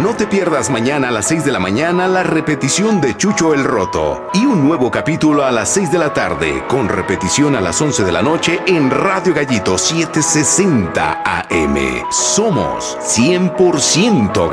No te pierdas mañana a las 6 de la mañana la repetición de Chucho el Roto y un nuevo capítulo a las 6 de la tarde con repetición a las 11 de la noche en Radio Gallito 760 AM. Somos 100%